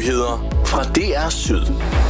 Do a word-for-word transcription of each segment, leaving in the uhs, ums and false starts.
Nyheder fra D R Syd.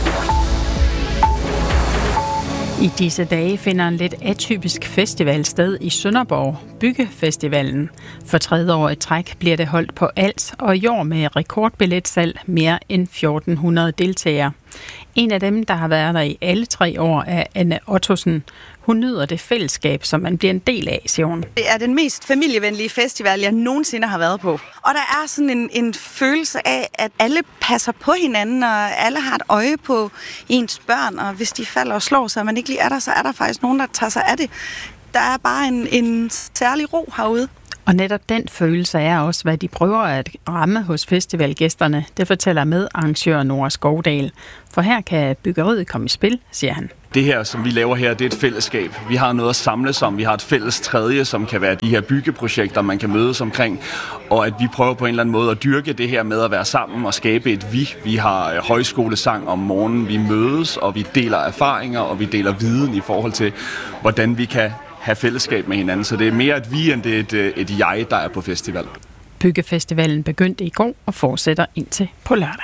I disse dage finder en lidt atypisk festival sted i Sønderborg, Byggefestivalen. For tredje år i træk bliver det holdt på Als, og i år med rekordbilletsalg mere end fjorten hundrede deltagere. En af dem, der har været der i alle tre år, er Anne Ottosen. Hun nyder det fællesskab, som man bliver en del af, siger hun. Det er den mest familievenlige festival, jeg nogensinde har været på. Og der er sådan en, en følelse af, at alle passer på hinanden, og alle har et øje på ens børn. Og hvis de falder og slår sig, og man ikke lige er der, så er der faktisk nogen, der tager sig af det. Der er bare en, en særlig ro herude. Og netop den følelse er også, hvad de prøver at ramme hos festivalgæsterne. Det fortæller medarrangør Nora Skovdal. For her kan byggeriet komme i spil, siger han. Det her, som vi laver her, det er et fællesskab. Vi har noget at samles om. Vi har et fælles tredje, som kan være de her byggeprojekter, man kan mødes omkring. Og at vi prøver på en eller anden måde at dyrke det her med at være sammen og skabe et vi. Vi har højskolesang om morgenen. Vi mødes, og vi deler erfaringer, og vi deler viden i forhold til, hvordan vi kan have fællesskab med hinanden. Så det er mere et vi, end det er et, et jeg, der er på festival. Byggefestivalen begyndte i går og fortsætter indtil på lørdag.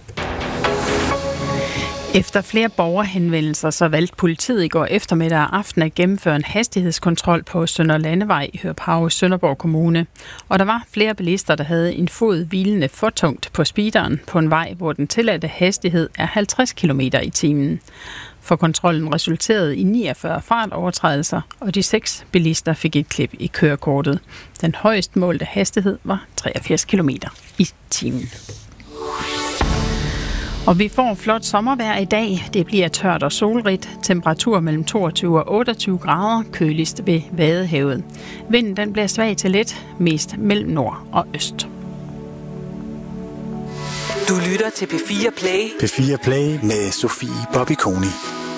Efter flere borgerhenvendelser, så valgte politiet i går eftermiddag og aften at gennemføre en hastighedskontrol på Sønder Landevej i Hørpau i Sønderborg Kommune. Og der var flere bilister, der havde en fod hvilende for tungt på speederen på en vej, hvor den tilladte hastighed er halvtreds kilometer i timen. For kontrollen resulterede i niogfyrre fartovertrædelser, og de seks bilister fik et klip i kørekortet. Den højst målte hastighed var treogfirs kilometer i timen. Og vi får flot sommervejr i dag. Det bliver tørt og solrigt. Temperatur mellem toogtyve og otteogtyve grader, køligst ved Vadehavet. Vinden den bliver svag til let, mest mellem nord og øst. Du lytter til P fire Play. P fire Play med Sofie Bobby Koni.